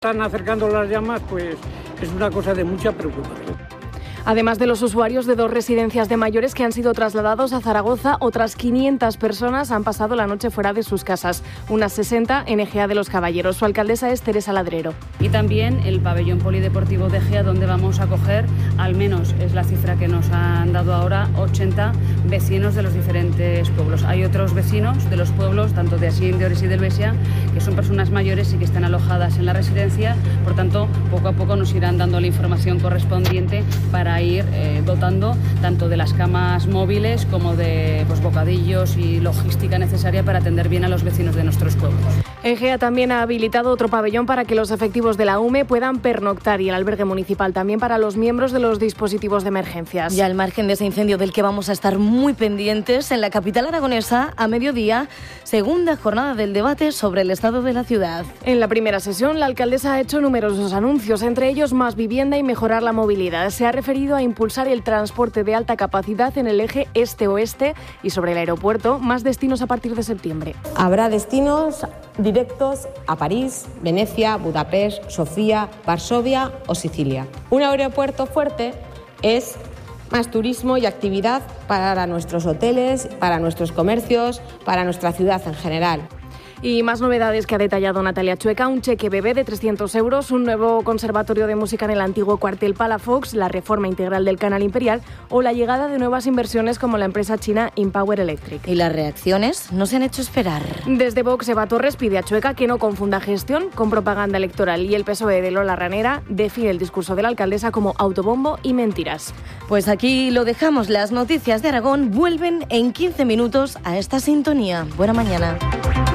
Están acercando las llamas, pues es una cosa de mucha preocupación. Además de los usuarios de 2 residencias de mayores que han sido trasladados a Zaragoza, otras 500 personas han pasado la noche fuera de sus casas, unas 60 en Ejea de los Caballeros. Su alcaldesa es Teresa Ladrero. Y también el pabellón polideportivo de Ejea, donde vamos a acoger, al menos es la cifra que nos han dado ahora, 80 vecinos de los diferentes pueblos. Hay otros vecinos de los pueblos, tanto de Asín, de Ores y del Besia, que son personas mayores y que están alojadas en la residencia. Por tanto, poco a poco nos irán dando la información correspondiente para ir dotando tanto de las camas móviles como de bocadillos y logística necesaria para atender bien a los vecinos de nuestros pueblos. Ejea también ha habilitado otro pabellón para que los efectivos de la UME puedan pernoctar y el albergue municipal también para los miembros de los dispositivos de emergencias. Ya al margen de ese incendio del que vamos a estar muy pendientes, en la capital aragonesa, a mediodía, segunda jornada del debate sobre el estado de la ciudad. En la primera sesión, la alcaldesa ha hecho numerosos anuncios, entre ellos más vivienda y mejorar la movilidad. Se ha referido a impulsar el transporte de alta capacidad en el eje este-oeste y sobre el aeropuerto, más destinos a partir de septiembre. Habrá destinos directos a París, Venecia, Budapest, Sofía, Varsovia o Sicilia. Un aeropuerto fuerte es más turismo y actividad para nuestros hoteles, para nuestros comercios, para nuestra ciudad en general. Y más novedades que ha detallado Natalia Chueca: un cheque bebé de 300 euros, un nuevo conservatorio de música en el antiguo cuartel Palafox, la reforma integral del Canal Imperial o la llegada de nuevas inversiones como la empresa china Empower Electric. Y las reacciones no se han hecho esperar. Desde Vox, Eva Torres pide a Chueca que no confunda gestión con propaganda electoral y el PSOE de Lola Ranera define el discurso de la alcaldesa como autobombo y mentiras. Pues aquí lo dejamos. Las noticias de Aragón vuelven en 15 minutos a esta sintonía. Buena mañana.